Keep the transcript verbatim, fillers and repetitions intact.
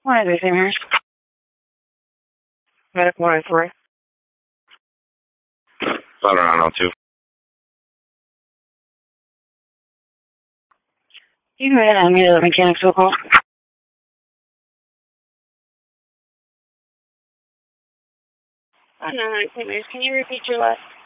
What is it, Mary? Medic one oh three. Southern nine oh two. You can go ahead and meet at the mechanics will call. I know, can you repeat your last?